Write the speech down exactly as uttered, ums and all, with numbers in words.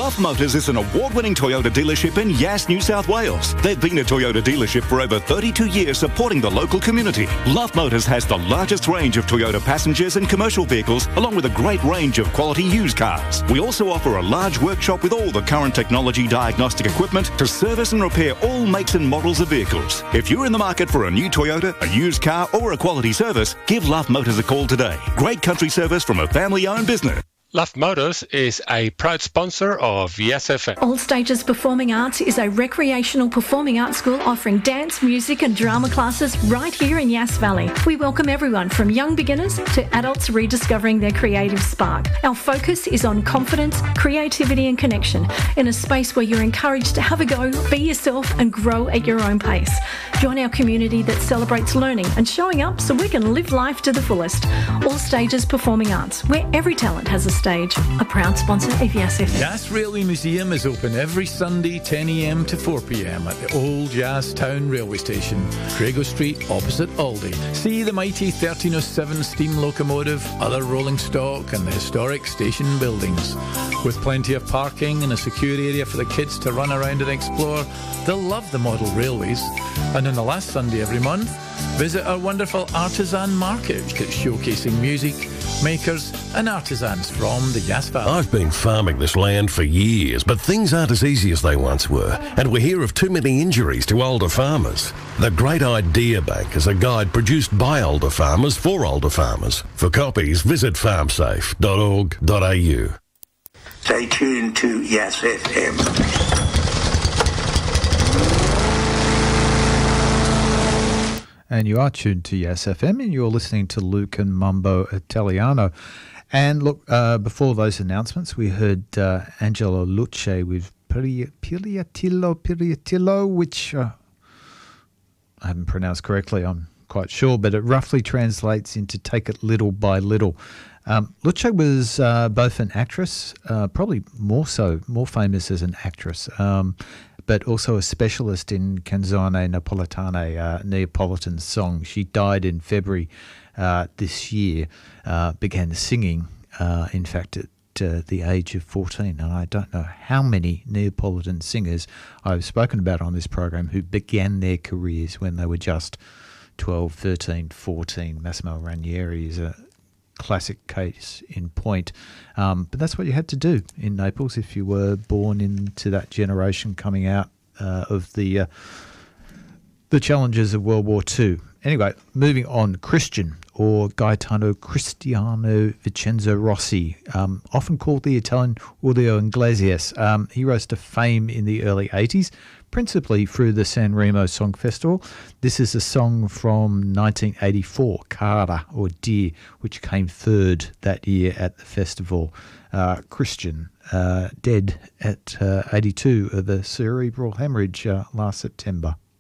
Love Motors is an award-winning Toyota dealership in Yass, New South Wales. They've been a Toyota dealership for over thirty-two years, supporting the local community. Love Motors has the largest range of Toyota passengers and commercial vehicles, along with a great range of quality used cars. We also offer a large workshop with all the current technology diagnostic equipment to service and repair all makes and models of vehicles. If you're in the market for a new Toyota, a used car, or a quality service, give Love Motors a call today. Great country service from a family-owned business. Love Motors is a proud sponsor of Yes F M. All Stages Performing Arts is a recreational performing arts school offering dance, music and drama classes right here in Yass Valley. We welcome everyone from young beginners to adults rediscovering their creative spark. Our focus is on confidence, creativity and connection in a space where you're encouraged to have a go, be yourself and grow at your own pace. Join our community that celebrates learning and showing up so we can live life to the fullest. All Stages Performing Arts, where every talent has a stage. A proud sponsor of Yass F M. Yass Railway Museum is open every Sunday ten a m to four p m at the old Yass Town Railway Station, Crago Street, opposite Aldi. See the mighty thirteen oh seven steam locomotive, other rolling stock and the historic station buildings. With plenty of parking and a secure area for the kids to run around and explore, they'll love the model railways. And on the last Sunday every month, visit our wonderful artisan market that's showcasing music, makers and artisans from the Yass Valley. I've been farming this land for years, but things aren't as easy as they once were, and we hear of too many injuries to older farmers. The Great Idea Bank is a guide produced by older farmers for older farmers. For copies, visit farm safe dot org dot a u. Stay tuned to Yass F M. And you are tuned to Yass F M, and you're listening to Luke and Mumbo Italiano. And look, uh, before those announcements, we heard uh, Angelo Luce with Piriatillo, Piriatillo, which uh, I haven't pronounced correctly, I'm quite sure, but it roughly translates into Take It Little by Little. Um, Luce was uh, both an actress, uh, probably more so, more famous as an actress, um, but also a specialist in canzone napoletane, uh, Neapolitan song. She died in February uh, this year, uh, began singing, uh, in fact, at uh, the age of fourteen. And I don't know how many Neapolitan singers I've spoken about on this program who began their careers when they were just twelve, thirteen, fourteen. Massimo Ranieri is a classic case in point. Um, but that's what you had to do in Naples if you were born into that generation coming out uh, of the uh, the challenges of World War Two. Anyway, moving on, Christian, or Gaetano Cristiano Vincenzo Rossi, um, often called the Italian Julio Iglesias. Um, he rose to fame in the early eighties, principally through the Sanremo Song Festival. This is a song from nineteen eighty-four, Cara, or Dear, which came third that year at the festival. Uh, Christian, uh, dead at uh, eighty-two of a cerebral hemorrhage uh, last September.